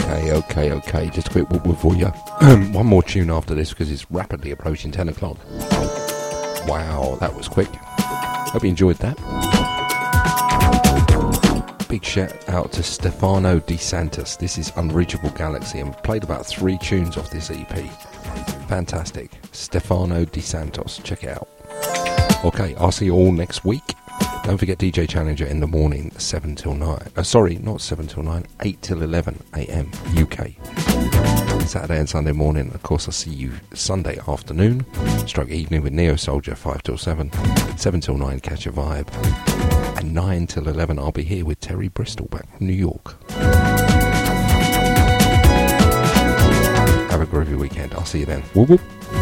Okay. Just a quick whoop for you. One more tune after this because it's rapidly approaching 10 o'clock. Wow, that was quick. Hope you enjoyed that. Big shout out to Stefano De Santos. This is Unreachable Galaxy, and we've played about 3 tunes off this EP. Fantastic. Stefano De Santos. Check it out. Okay, I'll see you all next week. Don't forget DJ Challenger in the morning, 7 till 9. Sorry, not 7 till 9, 8 till 11 a.m. UK. Saturday and Sunday morning. Of course, I'll see you Sunday afternoon, stroke evening with Neo Soldier, 5 till 7. 7 till 9, Catch a Vibe. And 9 till 11, I'll be here with Terry Bristol back from New York. Have a groovy weekend. I'll see you then. Whoop whoop.